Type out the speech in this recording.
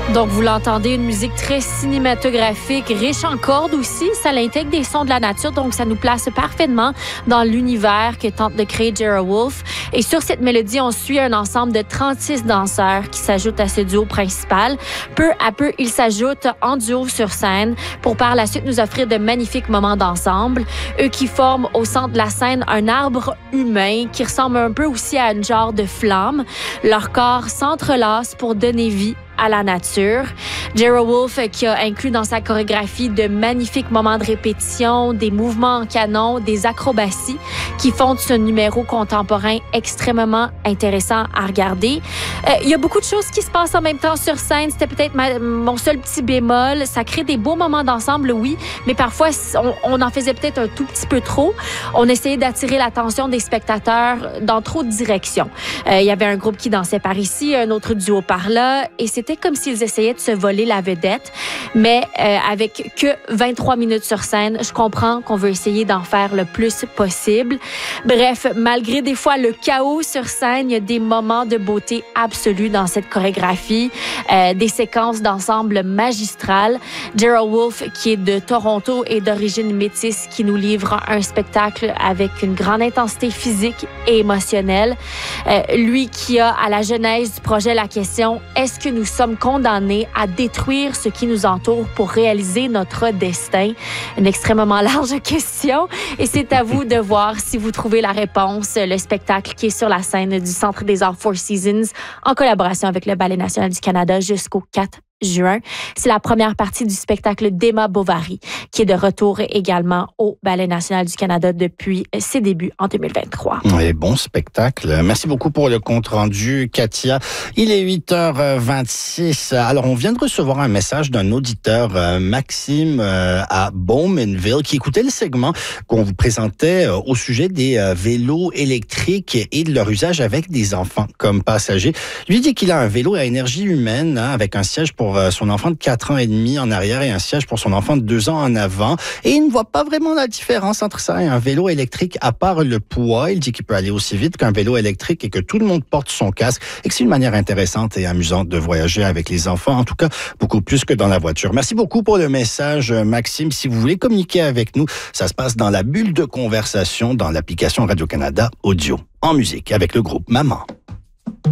Donc, vous l'entendez, une musique très cinématographique, riche en cordes aussi. Ça l'intègre des sons de la nature, donc ça nous place parfaitement dans l'univers que tente de créer Gerald Wolfe. Et sur cette mélodie, on suit un ensemble de 36 danseurs qui s'ajoutent à ce duo principal. Peu à peu, ils s'ajoutent en duo sur scène pour par la suite nous offrir de magnifiques moments d'ensemble. Eux qui forment au centre de la scène un arbre humain qui ressemble un peu aussi à une genre de flamme. Leur corps s'entrelacent pour donner vie à la nature. Gerald Wolfe qui a inclus dans sa chorégraphie de magnifiques moments de répétition, des mouvements en canon, des acrobaties qui font de ce numéro contemporain extrêmement intéressant à regarder. Il y a beaucoup de choses qui se passent en même temps sur scène. C'était peut-être mon seul petit bémol. Ça crée des beaux moments d'ensemble, oui, mais parfois, on en faisait peut-être un tout petit peu trop. On essayait d'attirer l'attention des spectateurs dans trop de directions. Il y avait un groupe qui dansait par ici, un autre duo par là, et c'était comme s'ils essayaient de se voler la vedette. Mais avec que 23 minutes sur scène, je comprends qu'on veut essayer d'en faire le plus possible. Bref, malgré des fois le chaos sur scène, il y a des moments de beauté absolue dans cette chorégraphie, des séquences d'ensemble magistrales. Gerald Wolfe, qui est de Toronto et d'origine métisse, qui nous livre un spectacle avec une grande intensité physique et émotionnelle. Lui qui a à la genèse du projet la question « Est-ce que nous sommes condamnés à détruire ce qui nous entoure pour réaliser notre destin? » Une extrêmement large question et c'est à vous de voir si vous trouvez la réponse. Le spectacle qui est sur la scène du Centre des Arts Four Seasons en collaboration avec le Ballet national du Canada jusqu'au 4 juin. C'est la première partie du spectacle d'Emma Bovary, qui est de retour également au Ballet national du Canada depuis ses débuts en 2023. Oui, bon spectacle. Merci beaucoup pour le compte-rendu, Katia. Il est 8h26. Alors, on vient de recevoir un message d'un auditeur, Maxime, à Bowmanville, qui écoutait le segment qu'on vous présentait au sujet des vélos électriques et de leur usage avec des enfants comme passagers. Lui dit qu'il a un vélo à énergie humaine, avec un siège pour son enfant de 4 ans et demi en arrière et un siège pour son enfant de 2 ans en avant. Et il ne voit pas vraiment la différence entre ça et un vélo électrique à part le poids. Il dit qu'il peut aller aussi vite qu'un vélo électrique et que tout le monde porte son casque et que c'est une manière intéressante et amusante de voyager avec les enfants. En tout cas, beaucoup plus que dans la voiture. Merci beaucoup pour le message, Maxime. Si vous voulez communiquer avec nous, ça se passe dans la bulle de conversation dans l'application Radio-Canada Audio en musique avec le groupe Maman.